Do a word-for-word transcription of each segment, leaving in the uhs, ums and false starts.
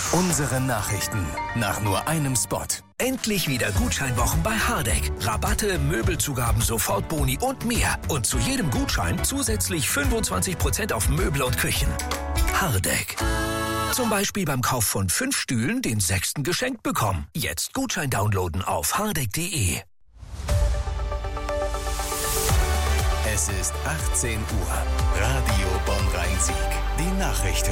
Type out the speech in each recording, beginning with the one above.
Unsere Nachrichten nach nur einem Spot. Endlich wieder Gutscheinwochen bei Hardegg. Rabatte, Möbelzugaben, Sofortboni und mehr. Und zu jedem Gutschein zusätzlich fünfundzwanzig Prozent auf Möbel und Küchen. Hardegg. Zum Beispiel beim Kauf von fünf Stühlen den sechsten geschenkt bekommen. Jetzt Gutschein downloaden auf hardegg punkt de. Es ist achtzehn Uhr. Radio Bonn-Rhein-Sieg. Die Nachrichten.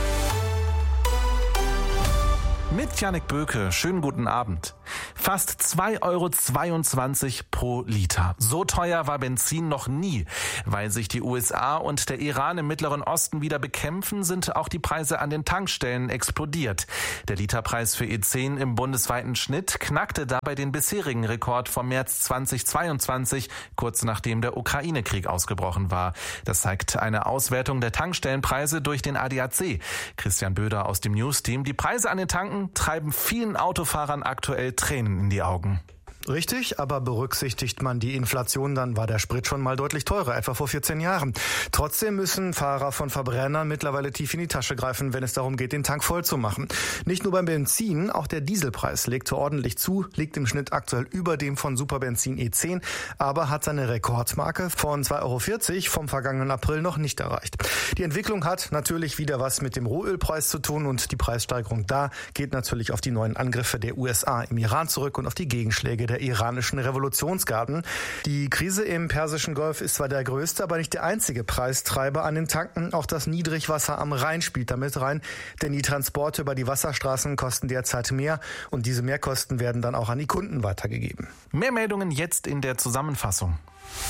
Mit Jannik Böke, schönen guten Abend. Fast zwei Euro zweiundzwanzig pro Liter. So teuer war Benzin noch nie. Weil sich die U S A und der Iran im Mittleren Osten wieder bekämpfen, sind auch die Preise an den Tankstellen explodiert. Der Literpreis für E zehn im bundesweiten Schnitt knackte dabei den bisherigen Rekord vom März zweitausendzweiundzwanzig, kurz nachdem der Ukraine-Krieg ausgebrochen war. Das zeigt eine Auswertung der Tankstellenpreise durch den A D A C. Christian Böder aus dem News-Team. Die Preise an den Tanken treiben vielen Autofahrern aktuell Tränen in die Augen. Richtig, aber berücksichtigt man die Inflation, dann war der Sprit schon mal deutlich teurer, etwa vor vierzehn Jahren. Trotzdem müssen Fahrer von Verbrennern mittlerweile tief in die Tasche greifen, wenn es darum geht, den Tank voll zu machen. Nicht nur beim Benzin, auch der Dieselpreis legt so ordentlich zu, liegt im Schnitt aktuell über dem von Superbenzin E zehn, aber hat seine Rekordmarke von zwei Euro vierzig vom vergangenen April noch nicht erreicht. Die Entwicklung hat natürlich wieder was mit dem Rohölpreis zu tun und die Preissteigerung da geht natürlich auf die neuen Angriffe der U S A im Iran zurück und auf die Gegenschläge der iranischen Revolutionsgarden. Die Krise im Persischen Golf ist zwar der größte, aber nicht der einzige Preistreiber an den Tanken. Auch das Niedrigwasser am Rhein spielt damit rein, denn die Transporte über die Wasserstraßen kosten derzeit mehr und diese Mehrkosten werden dann auch an die Kunden weitergegeben. Mehr Meldungen jetzt in der Zusammenfassung.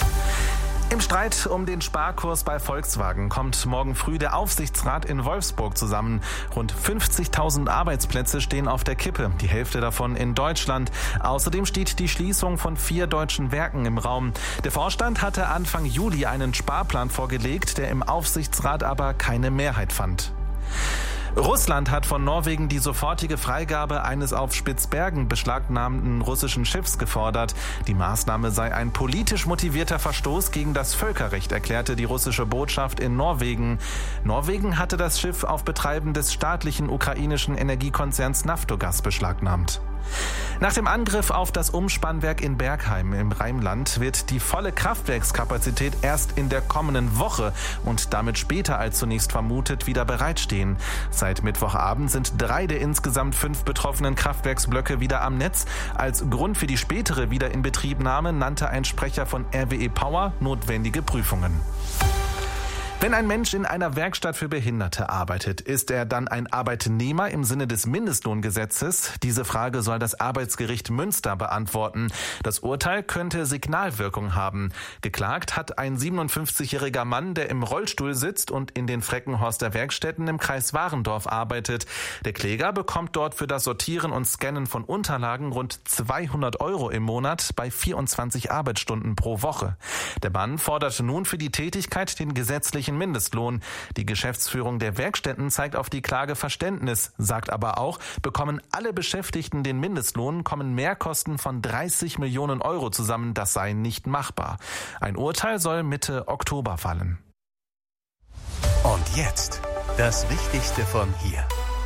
Im Streit um den Sparkurs bei Volkswagen kommt morgen früh der Aufsichtsrat in Wolfsburg zusammen. Rund fünfzigtausend Arbeitsplätze stehen auf der Kippe, die Hälfte davon in Deutschland. Außerdem steht die Schließung von vier deutschen Werken im Raum. Der Vorstand hatte Anfang Juli einen Sparplan vorgelegt, der im Aufsichtsrat aber keine Mehrheit fand. Russland hat von Norwegen die sofortige Freigabe eines auf Spitzbergen beschlagnahmten russischen Schiffs gefordert. Die Maßnahme sei ein politisch motivierter Verstoß gegen das Völkerrecht, erklärte die russische Botschaft in Norwegen. Norwegen hatte das Schiff auf Betreiben des staatlichen ukrainischen Energiekonzerns Naftogaz beschlagnahmt. Nach dem Angriff auf das Umspannwerk in Bergheim im Rheinland wird die volle Kraftwerkskapazität erst in der kommenden Woche und damit später als zunächst vermutet wieder bereitstehen. Seit Mittwochabend sind drei der insgesamt fünf betroffenen Kraftwerksblöcke wieder am Netz. Als Grund für die spätere Wiederinbetriebnahme nannte ein Sprecher von R W E Power notwendige Prüfungen. Wenn ein Mensch in einer Werkstatt für Behinderte arbeitet, ist er dann ein Arbeitnehmer im Sinne des Mindestlohngesetzes? Diese Frage soll das Arbeitsgericht Münster beantworten. Das Urteil könnte Signalwirkung haben. Geklagt hat ein siebenundfünfzigjähriger Mann, der im Rollstuhl sitzt und in den Freckenhorster Werkstätten im Kreis Warendorf arbeitet. Der Kläger bekommt dort für das Sortieren und Scannen von Unterlagen rund zweihundert Euro im Monat bei vierundzwanzig Arbeitsstunden pro Woche. Der Mann fordert nun für die Tätigkeit den gesetzlichen Mindestlohn. Die Geschäftsführung der Werkstätten zeigt auf die Klage Verständnis, sagt aber auch, bekommen alle Beschäftigten den Mindestlohn, kommen Mehrkosten von dreißig Millionen Euro zusammen. Das sei nicht machbar. Ein Urteil soll Mitte Oktober fallen. Und jetzt das Wichtigste von hier.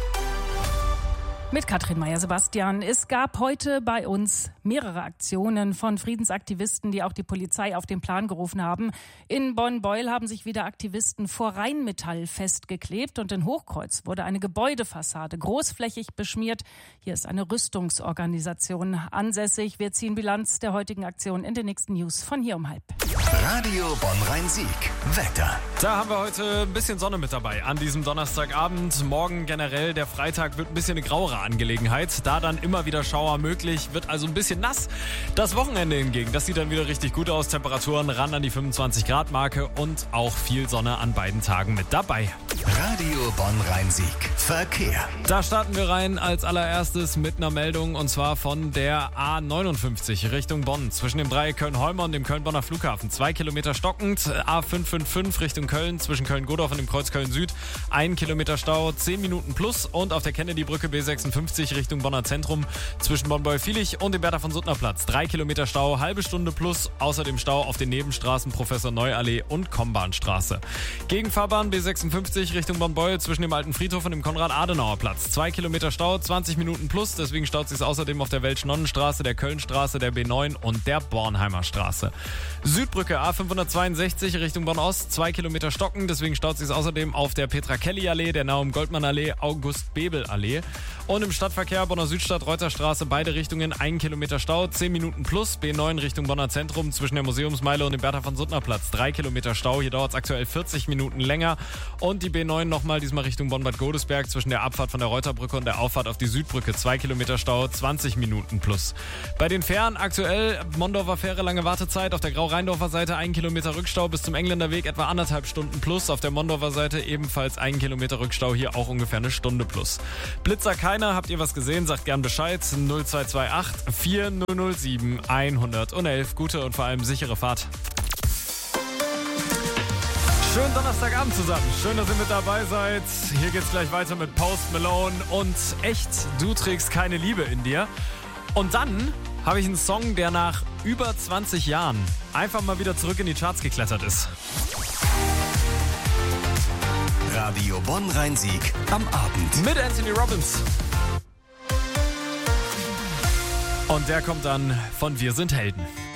Mit Katrin Meyer-Sebastian. Es gab heute bei uns mehrere Aktionen von Friedensaktivisten, die auch die Polizei auf den Plan gerufen haben. In Bonn-Beuel haben sich wieder Aktivisten vor Rheinmetall festgeklebt und in Hochkreuz wurde eine Gebäudefassade großflächig beschmiert. Hier ist eine Rüstungsorganisation ansässig. Wir ziehen Bilanz der heutigen Aktion in den nächsten News von hier um halb. Radio Bonn-Rhein-Sieg. Wetter. Da haben wir heute ein bisschen Sonne mit dabei an diesem Donnerstagabend. Morgen generell, der Freitag wird ein bisschen eine grauere Angelegenheit. Da dann immer wieder Schauer möglich, wird also ein bisschen nass. Das Wochenende hingegen, das sieht dann wieder richtig gut aus. Temperaturen ran an die fünfundzwanzig Grad Marke und auch viel Sonne an beiden Tagen mit dabei. Radio Bonn-Rhein-Sieg. Verkehr. Da starten wir rein als allererstes mit einer Meldung und zwar von der A neunundfünfzig Richtung Bonn. Zwischen dem Dreieck Köln-Holmer und dem Köln-Bonner Flughafen. Zwei Kilometer stockend. A fünf fünf fünf Richtung Köln zwischen Köln-Godorf und dem Kreuz Köln-Süd. Ein Kilometer Stau, zehn Minuten plus. Und auf der Kennedy-Brücke B sechsundfünfzig Richtung Bonner Zentrum zwischen Bonn-Beuel-Vilich und dem Bertha-von-Suttner-Platz. Drei Kilometer Stau, halbe Stunde plus. Außerdem Stau auf den Nebenstraßen Professor Neu-Allee und Kombahnstraße. Gegenfahrbahn B sechsundfünfzig Richtung Bonn-Beuel zwischen dem Alten Friedhof und dem Konrad-Adenauer-Platz. Zwei Kilometer Stau, zwanzig Minuten plus. Deswegen staut sich außerdem auf der Welsch-Nonnenstraße, der Kölnstraße, der B neun und der Bornheimer Straße. Südbrücke A fünfhundertzweiundsechzig Richtung Bonn-Ost, zwei Kilometer stocken. Deswegen staut sich außerdem auf der Petra-Kelly-Allee, der Naum-Goldmann-Allee, August-Bebel-Allee. Und im Stadtverkehr Bonner Südstadt, Reuterstraße, beide Richtungen, ein Kilometer Stau, zehn Minuten plus. B neun Richtung Bonner Zentrum zwischen der Museumsmeile und dem Bertha-von-Suttner-Platz, drei Kilometer Stau. Hier dauert es aktuell vierzig Minuten länger. Und die B neun nochmal, diesmal Richtung Bonn-Bad Godesberg zwischen der Abfahrt von der Reuterbrücke und der Auffahrt auf die Südbrücke, zwei Kilometer Stau, zwanzig Minuten plus. Bei den Fähren aktuell Mondorfer Fähre, lange Wartezeit. Auf der Grau-Rheindorfer Seite ein Kilometer Rückstau bis zum Engländerweg, etwa anderthalb Stunden plus. Auf der Mondorfer Seite ebenfalls ein Kilometer Rückstau, hier auch ungefähr eine Stunde plus. Blitzer keiner, habt ihr was gesehen? Sagt gern Bescheid. null zwei zwei acht vier null null sieben eins eins eins. Gute und vor allem sichere Fahrt. Schönen Donnerstagabend zusammen. Schön, dass ihr mit dabei seid. Hier geht's gleich weiter mit Post Malone und Echt, du trägst keine Liebe in dir. Und dann habe ich einen Song, der nach über zwanzig Jahren einfach mal wieder zurück in die Charts geklettert ist. Radio Bonn-Rhein-Sieg am Abend. Mit Anthony Robbins. Und der kommt dann von Wir sind Helden.